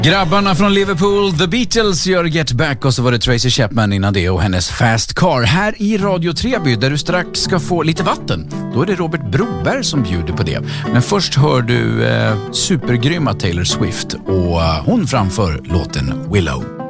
Grabbarna från Liverpool, The Beatles gör Get Back och så var det Tracy Chapman innan det och hennes Fast Car. Här i Radio Treby där du strax ska få lite vatten. Då är det Robert Broberg som bjuder på det. Men först hör du supergrymma Taylor Swift och hon framför låten Willow.